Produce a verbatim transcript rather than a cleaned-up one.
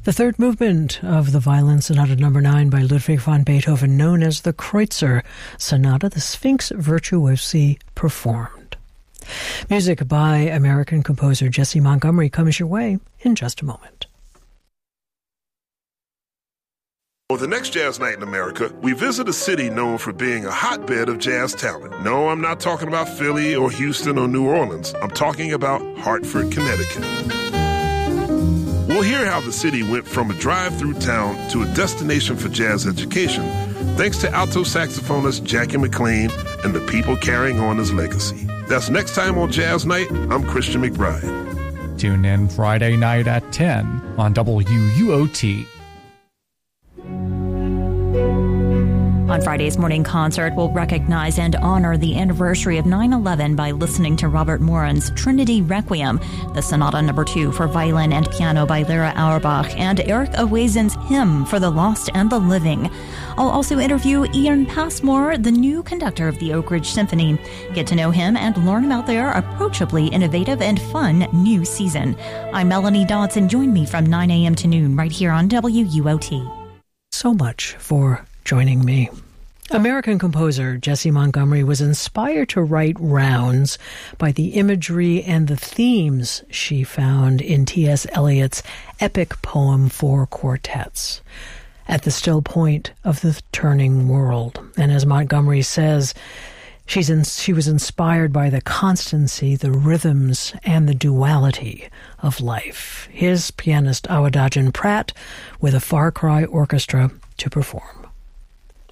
The third movement of the Violin Sonata number nine by Ludwig van Beethoven, known as the Kreutzer Sonata, the Sphinx Virtuosi performed. Music by American composer Jessie Montgomery comes your way in just a moment. For the next Jazz Night in America, we visit a city known for being a hotbed of jazz talent. No, I'm not talking about Philly or Houston or New Orleans. I'm talking about Hartford, Connecticut. We'll hear how the city went from a drive-through town to a destination for jazz education, thanks to alto saxophonist Jackie McLean and the people carrying on his legacy. That's next time on Jazz Night. I'm Christian McBride. Tune in Friday night at ten on W U O T. On Friday's morning concert, we'll recognize and honor the anniversary of nine eleven by listening to Robert Moran's Trinity Requiem, the Sonata number two for violin and piano by Lyra Auerbach, and Eric Owazen's Hymn for the Lost and the Living. I'll also interview Ian Passmore, the new conductor of the Oak Ridge Symphony. Get to know him and learn about their approachably innovative and fun new season. I'm Melanie Dodson. Join me from nine a.m. to noon right here on W U O T. So much for joining me. American composer Jessie Montgomery was inspired to write Rounds by the imagery and the themes she found in T S. Eliot's epic poem Four Quartets, at the still point of the turning world. And as Montgomery says, she's in, she was inspired by the constancy, the rhythms, and the duality of life. Here's pianist Awadagin Pratt with a Far Cry Orchestra to perform.